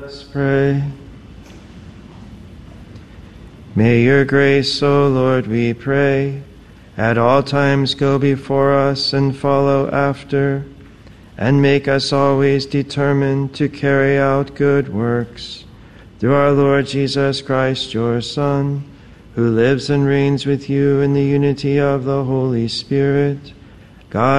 Let's pray. May your grace, O Lord, we pray, at all times go before us and follow after, and make us always determined to carry out good works. Through our Lord Jesus Christ, your Son, who lives and reigns with you in the unity of the Holy Spirit, God